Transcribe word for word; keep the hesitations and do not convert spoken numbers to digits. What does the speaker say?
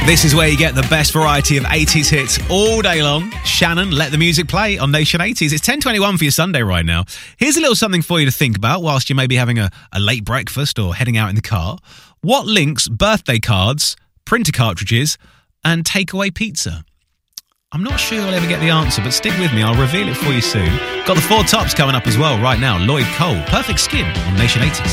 This is where you get the best variety of eighties hits all day long. Shannon, let the music play on Nation eighties. It's ten twenty-one for your Sunday right now. Here's a little something for you to think about whilst you may be having a, a late breakfast or heading out in the car. What links birthday cards, printer cartridges, and takeaway pizza? I'm not sure you'll ever get the answer, but stick with me. I'll reveal it for you soon. Got the four tops coming up as well right now. Lloyd Cole, Perfect Skin on Nation eighties.